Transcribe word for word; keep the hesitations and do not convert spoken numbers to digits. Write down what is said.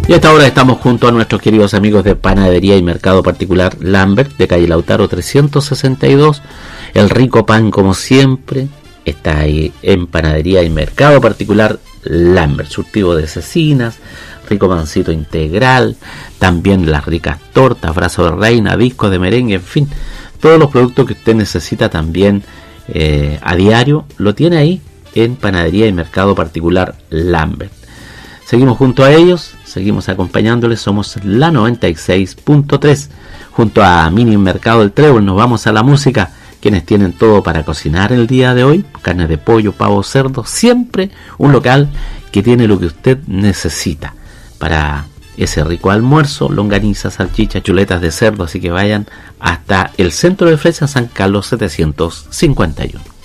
Y a esta hora estamos junto a nuestros queridos amigos de Panadería y Mercado Particular Lambert, de calle Lautaro trescientos sesenta y dos. El rico pan, como siempre, está ahí en Panadería y Mercado Particular Lambert. Surtido de cecinas, rico pancito integral, también las ricas tortas, brazo de reina, discos de merengue, en fin, todos los productos que usted necesita también eh, a diario, lo tiene ahí en Panadería y Mercado Particular Lambert. Seguimos junto a ellos, seguimos acompañándoles, somos la noventa y seis punto tres. Junto a Mini Mercado del Trébol nos vamos a la música, quienes tienen todo para cocinar el día de hoy, carne de pollo, pavo, cerdo, siempre un local que tiene lo que usted necesita para ese rico almuerzo, longaniza, salchicha, chuletas de cerdo, así que vayan hasta el centro de Fresa, San Carlos setecientos cincuenta y uno.